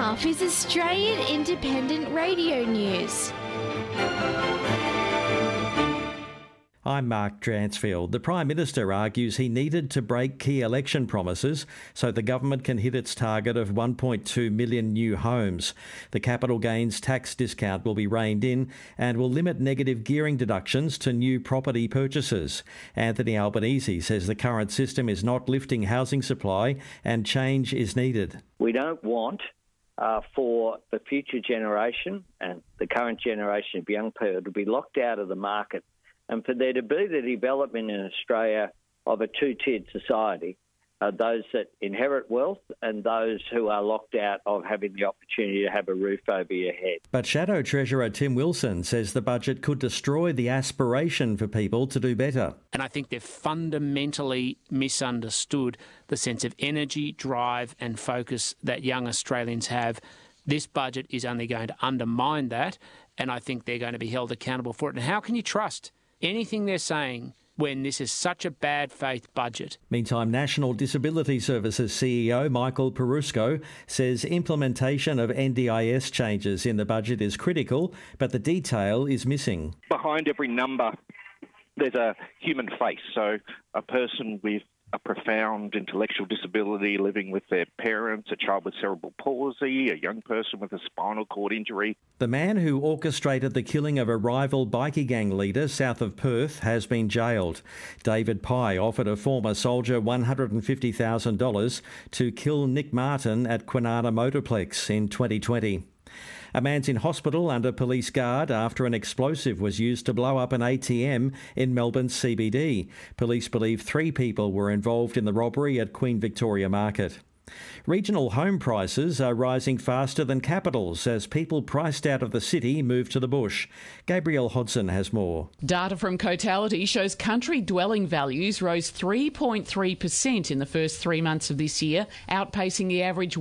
half is Australian Independent Radio News. I'm Mark Dransfield. The Prime Minister argues he needed to break key election promises so the government can hit its target of 1.2 million new homes. The capital gains tax discount will be reined in and will limit negative gearing deductions to new property purchases. Anthony Albanese says the current system is not lifting housing supply and change is needed. We don't want for the future generation and the current generation of young people to be locked out of the market, and for there to be the development in Australia of a two-tiered society, those that inherit wealth and those who are locked out of having the opportunity to have a roof over your head. But Shadow Treasurer Tim Wilson says the budget could destroy the aspiration for people to do better. And I think they've fundamentally misunderstood the sense of energy, drive and focus that young Australians have. This budget is only going to undermine that, and I think they're going to be held accountable for it. And how can you trust anything they're saying when this is such a bad faith budget? Meantime, National Disability Services CEO Michael Perusco says implementation of NDIS changes in the budget is critical, but the detail is missing. Behind every number, there's a human face. So a person with a profound intellectual disability living with their parents, a child with cerebral palsy, a young person with a spinal cord injury. The man who orchestrated the killing of a rival bikie gang leader south of Perth has been jailed. David Pye offered a former soldier $150,000 to kill Nick Martin at Kwinana Motorplex in 2020. A man's in hospital under police guard after an explosive was used to blow up an ATM in Melbourne's CBD. Police believe 3 people were involved in the robbery at Queen Victoria Market. Regional home prices are rising faster than capitals as people priced out of the city move to the bush. Gabrielle Hodson has more. Data from Cotality shows country dwelling values rose 3.3% in the first 3 months of this year, outpacing the average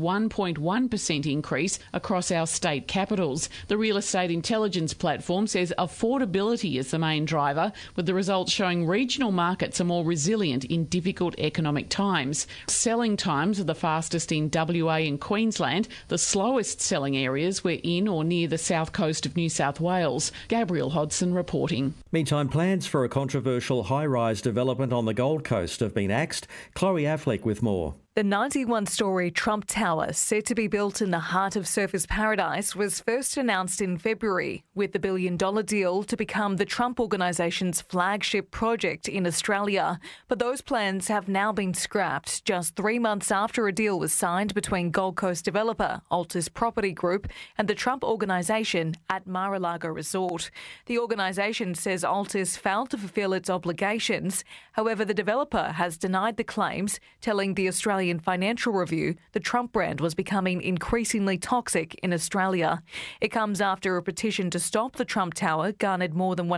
1.1% increase across our state capitals. The Real Estate Intelligence platform says affordability is the main driver, with the results showing regional markets are more resilient in difficult economic times. Selling times are the fastest in WA and Queensland. The slowest selling areas were in or near the south coast of New South Wales. Gabrielle Hodson reporting. Meantime, plans for a controversial high-rise development on the Gold Coast have been axed. Chloe Affleck with more. The 91-storey Trump Tower, set to be built in the heart of Surfers Paradise, was first announced in February, with the billion-dollar deal to become the Trump Organisation's flagship project in Australia. But those plans have now been scrapped just 3 months after a deal was signed between Gold Coast developer Altus Property Group and the Trump Organisation at Mar-a-Lago Resort. The organisation says Altus failed to fulfil its obligations. However, the developer has denied the claims, telling the Australian Financial Review the Trump brand was becoming increasingly toxic in Australia. It comes after a petition to stop the Trump Tower garnered more than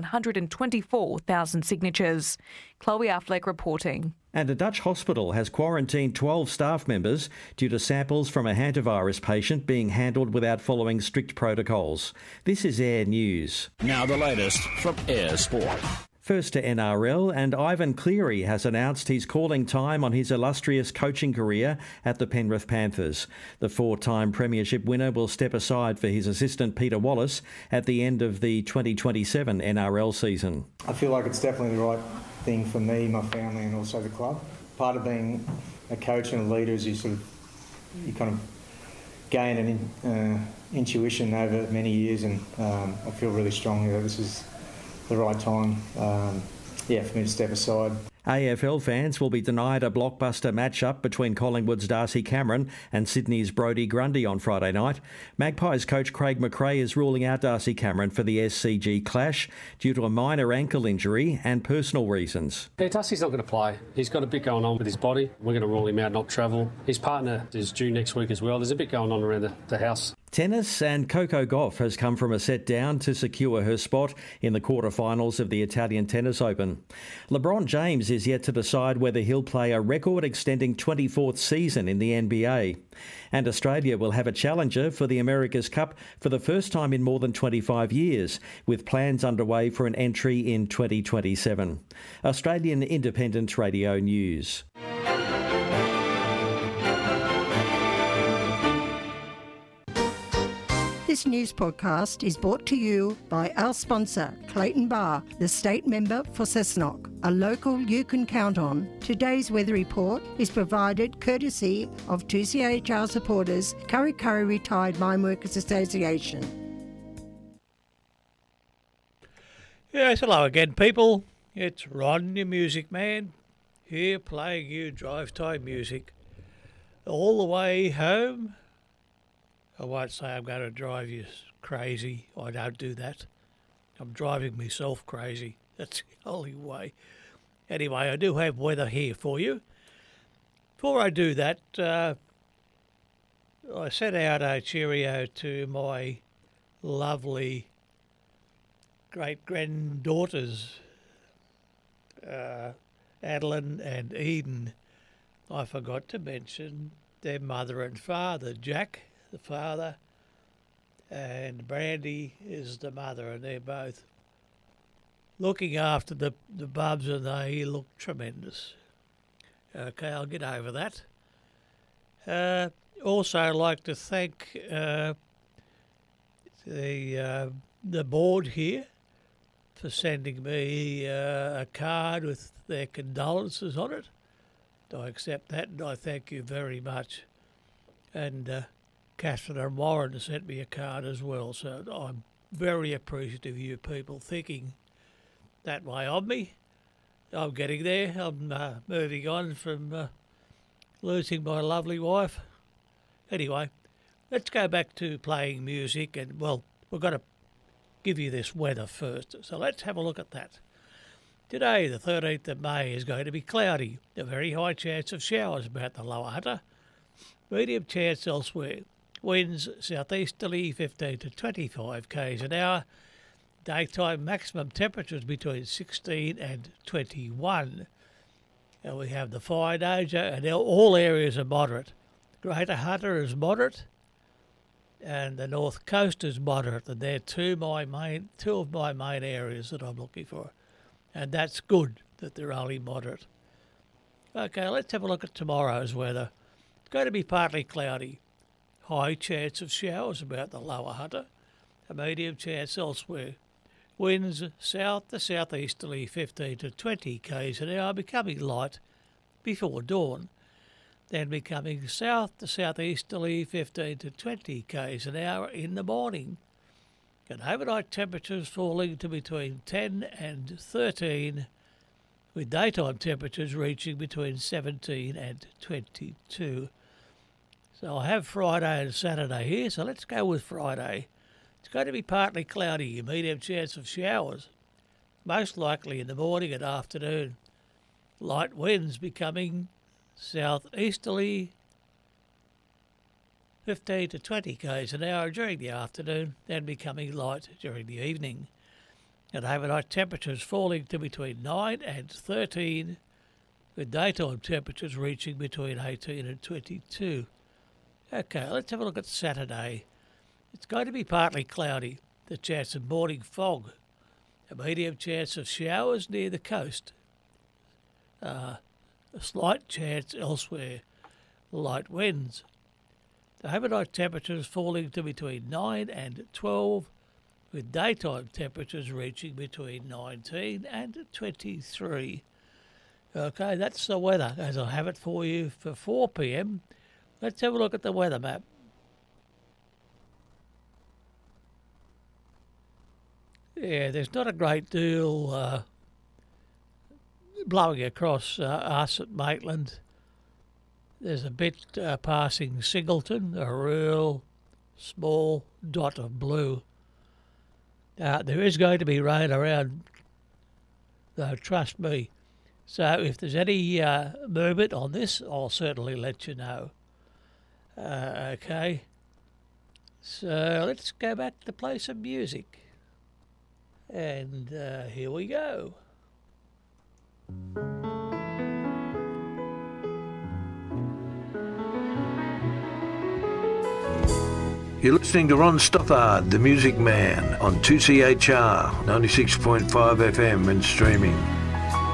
124,000 signatures. Chloe Affleck reporting. And a Dutch hospital has quarantined 12 staff members due to samples from a hantavirus patient being handled without following strict protocols. This is Air News. Now the latest from Air Sport. First to NRL, and Ivan Cleary has announced he's calling time on his illustrious coaching career at the Penrith Panthers. The 4-time premiership winner will step aside for his assistant Peter Wallace at the end of the 2027 NRL season. I feel like it's definitely the right thing for me, my family and also the club. Part of being a coach and a leader is you kind of gain an intuition over many years, and I feel really strongly that this is the right time for me to step aside. AFL fans will be denied a blockbuster matchup between Collingwood's Darcy Cameron and Sydney's Brodie Grundy on Friday night. Magpies coach Craig McRae is ruling out Darcy Cameron for the SCG clash due to a minor ankle injury and personal reasons. Yeah, Darcy's not going to play. He's got a bit going on with his body. We're going to rule him out, not travel. His partner is due next week as well. There's a bit going on around the house. Tennis, and Coco Gauff has come from a set down to secure her spot in the quarterfinals of the Italian Tennis Open. LeBron James is yet to decide whether he'll play a record-extending 24th season in the NBA. And Australia will have a challenger for the America's Cup for the first time in more than 25 years, with plans underway for an entry in 2027. Australian Independent Radio News. This news podcast is brought to you by our sponsor, Clayton Bar, the state member for Cessnock, a local you can count on. Today's weather report is provided courtesy of 2CHR supporters, Kurri Kurri Retired Mine Workers Association. Yes, hello again, people. It's Ron, your music man, here playing you drive time music all the way home. I won't say I'm going to drive you crazy. I don't do that. I'm driving myself crazy. That's the only way. Anyway, I do have weather here for you. Before I do that, I sent out a cheerio to my lovely great-granddaughters, Adeline and Eden. I forgot to mention their mother and father, Jack, the father, and Brandy is the mother, and they're both looking after the bubs, and they look tremendous. Okay, I'll get over that. Also, I'd like to thank the board here for sending me a card with their condolences on it. I accept that, and I thank you very much. And Catherine and Warren sent me a card as well, so I'm very appreciative of you people thinking that way of me. I'm getting there. I'm moving on from losing my lovely wife. Anyway, let's go back to playing music, and, well, we've got to give you this weather first. So let's have a look at that. Today, the 13th of May, is going to be cloudy. A very high chance of showers about the lower Hunter. Medium chance elsewhere. Winds southeasterly 15 to 25 k's an hour. Daytime maximum temperatures between 16 and 21. And we have the fire danger, and all areas are moderate. Greater Hunter is moderate, and the north coast is moderate. And they're two of my main areas that I'm looking for. And that's good that they're only moderate. Okay, let's have a look at tomorrow's weather. It's going to be partly cloudy. High chance of showers about the lower Hunter. A medium chance elsewhere. Winds south to southeasterly 15 to 20 k's an hour, becoming light before dawn. Then becoming south to southeasterly 15 to 20 k's an hour in the morning. And overnight temperatures falling to between 10 and 13, with daytime temperatures reaching between 17 and 22. So I have Friday and Saturday here, so let's go with Friday. It's going to be partly cloudy, a medium chance of showers, most likely in the morning and afternoon. Light winds becoming southeasterly 15 to 20 k's an hour during the afternoon, then becoming light during the evening. And overnight temperatures falling to between 9 and 13, with daytime temperatures reaching between 18 and 22. Okay, let's have a look at Saturday. It's going to be partly cloudy, the chance of morning fog, a medium chance of showers near the coast, a slight chance elsewhere, light winds. The overnight temperatures falling to between 9 and 12, with daytime temperatures reaching between 19 and 23. Okay, that's the weather as I have it for you for 4 p.m. Let's have a look at the weather map. Yeah, there's not a great deal blowing across us at Maitland. There's a bit passing Singleton, a real small dot of blue. There is going to be rain around, though, trust me. So if there's any movement on this, I'll certainly let you know. Okay. So let's go back to play some music. And here we go. You're listening to Ron Stothard, the Music Man, on 2CHR 96.5 FM and streaming.